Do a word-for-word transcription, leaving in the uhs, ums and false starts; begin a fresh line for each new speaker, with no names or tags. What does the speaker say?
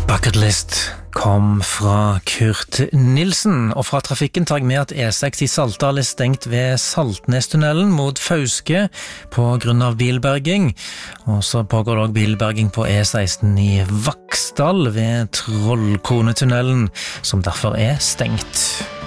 Bucket List kom fra Kurt Nilsen, og fra trafikken tar jeg med at E seks i Saltdal er stengt ved Saltnestunnelen mot Fauske på grunn av bilberging, og så pågår det også bilberging på E seksten i Vaksdal ved Trollkonetunnelen, som derfor er stengt.